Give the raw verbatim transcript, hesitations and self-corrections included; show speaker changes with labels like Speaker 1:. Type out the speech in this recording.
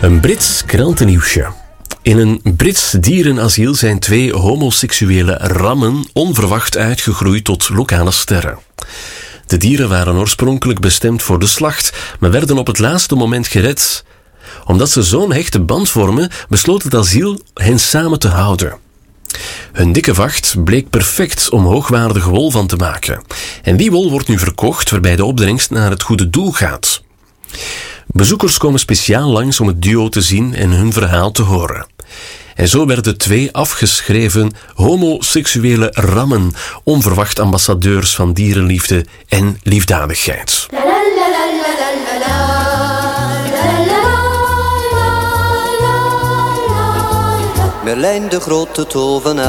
Speaker 1: Een Brits krantennieuwsje. In een Brits dierenasiel zijn twee homoseksuele rammen onverwacht uitgegroeid tot lokale sterren. De dieren waren oorspronkelijk bestemd voor de slacht, maar werden op het laatste moment gered. Omdat ze zo'n hechte band vormen, besloot het asiel hen samen te houden. Hun dikke vacht bleek perfect om hoogwaardige wol van te maken. En die wol wordt nu verkocht, waarbij de opbrengst naar het goede doel gaat. Bezoekers komen speciaal langs om het duo te zien en hun verhaal te horen. En zo werden twee afgeschreven homoseksuele rammen onverwacht ambassadeurs van dierenliefde en liefdadigheid.
Speaker 2: Merlijn de grote tovenaar.